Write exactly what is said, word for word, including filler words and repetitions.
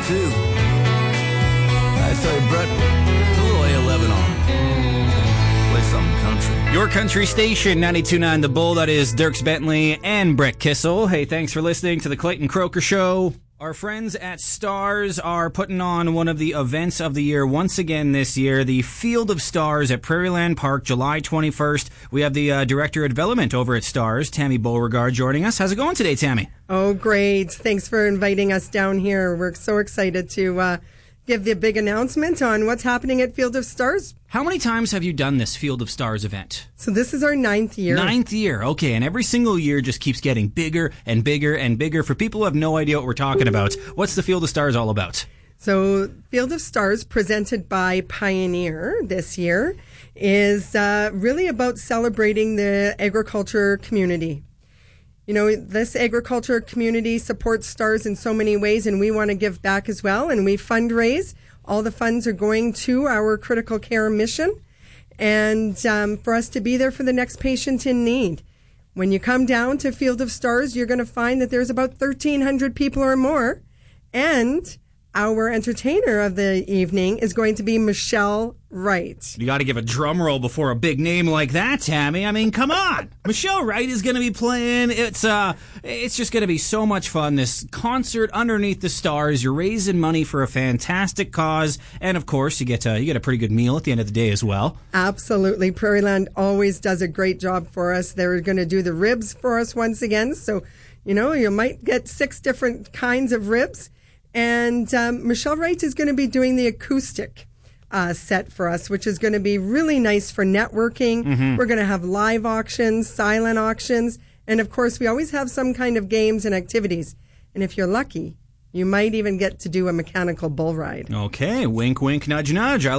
too. I say, Brett, put a little A eleven on. Play some country. Your country station, ninety-two point nine The Bull. That is Dierks Bentley and Brett Kissel. Hey, thanks for listening to the Clayton Croker Show. Our friends at Stars are putting on one of the events of the year once again this year, the Field of Stars at Prairieland Park, July twenty-first. We have the uh, Director of Development over at Stars, Tammy Beauregard, joining us. How's it going today, Tammy? Oh, great. Thanks for inviting us down here. We're so excited to uh, give the big announcement on what's happening at Field of Stars. How many times have you done this Field of Stars event? So this is our ninth year. Ninth year, okay. And every single year just keeps getting bigger and bigger and bigger. For people who have no idea what we're talking about, what's the Field of Stars all about? So Field of Stars, presented by Pioneer this year, is uh, really about celebrating the agriculture community. You know, this agriculture community supports Stars in so many ways, and we want to give back as well, and we fundraise. All the funds are going to our critical care mission, and um, for us to be there for the next patient in need. When you come down to Field of Stars, you're going to find that there's about thirteen hundred people or more, and our entertainer of the evening is going to be Michelle Wright. You got to give a drum roll before a big name like that, Tammy. I mean, come on. Michelle Wright is going to be playing. It's uh, it's just going to be so much fun. This concert underneath the stars. You're raising money for a fantastic cause, and of course, you get uh, you get a pretty good meal at the end of the day as well. Absolutely, Prairieland always does a great job for us. They're going to do the ribs for us once again. So, you know, you might get six different kinds of ribs. And um, Michelle Wright is going to be doing the acoustic uh, set for us, which is going to be really nice for networking. Mm-hmm. We're going to have live auctions, silent auctions, and of course, we always have some kind of games and activities. And if you're lucky, you might even get to do a mechanical bull ride. Okay, wink, wink, nudge, nudge. I